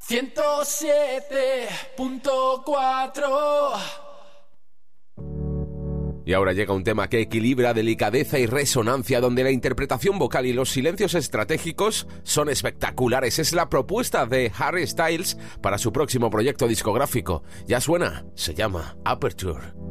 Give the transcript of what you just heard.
107.4. Y ahora llega un tema que equilibra delicadeza y resonancia, donde la interpretación vocal y los silencios estratégicos son espectaculares. Es la propuesta de Harry Styles para su próximo proyecto discográfico. Ya suena, se llama Aperture.